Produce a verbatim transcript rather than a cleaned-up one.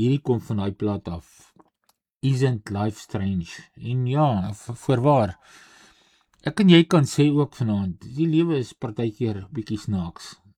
hierdie kom van daai plaat af. Isn't Life Strange? En ja, voorwaar. Ek en jy kan sê ook vanaand, die lewe is partykeer bietjie snaaks.